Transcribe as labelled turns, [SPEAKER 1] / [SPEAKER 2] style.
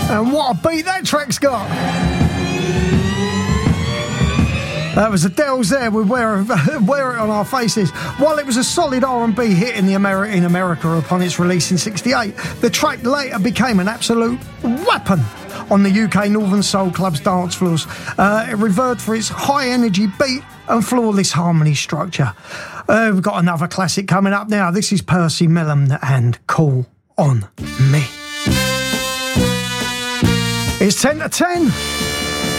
[SPEAKER 1] And what a beat that track's got. That was Adele's there with Wear It On Our Faces. While it was a solid R&B hit in America upon its release in 68, the track later became an absolute weapon on the UK Northern Soul Club's dance floors. It revered for its high-energy beat and flawless harmony structure. We've got another classic coming up now. This is Percy Millum and Call On Me. It's 10 to 10.